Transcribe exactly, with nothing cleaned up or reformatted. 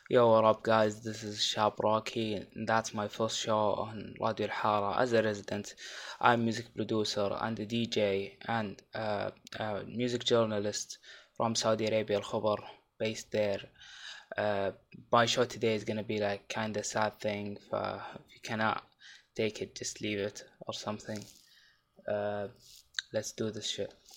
Yo, what up, guys? This is Shab Rocky, and that's my first show on Radio Al Hara as a resident. I'm music producer and a D J and uh, a music journalist from Saudi Arabia, Al Khabar, based there. Uh, my show today is gonna be like kinda sad thing. For if you cannot take it, just leave it or something. Uh, let's do this shit.